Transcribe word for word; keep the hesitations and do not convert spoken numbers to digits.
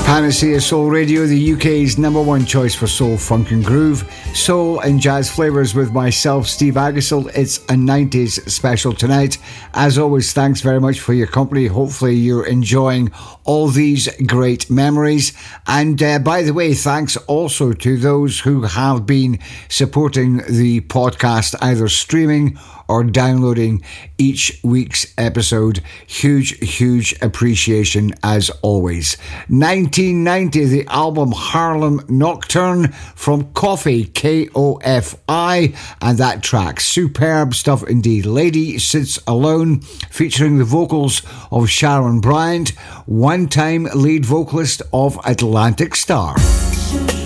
Panacea Soul Radio, the U K's number one choice for soul, funk and groove, soul and jazz flavours with myself, Steve Agasol. It's a nineties special tonight. As always, thanks very much for your company. Hopefully you're enjoying all these great memories. And uh, by the way, thanks also to those who have been supporting the podcast, either streaming or downloading each week's episode. Huge, huge appreciation as always. nineteen ninety, the album Harlem Nocturne from Coffee, K O F I, and that track, superb stuff indeed. Lady Sits Alone, featuring the vocals of Sharon Bryant, one-time lead vocalist of Atlantic Starr.